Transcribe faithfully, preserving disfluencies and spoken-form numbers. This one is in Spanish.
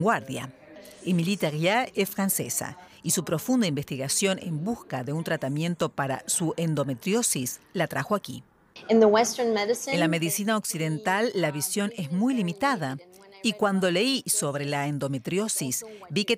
vanguardia. Émilie Terrier es francesa y su profunda investigación en busca de un tratamiento para su endometriosis la trajo aquí. En la medicina occidental, la visión es muy limitada y cuando leí sobre la endometriosis, vi que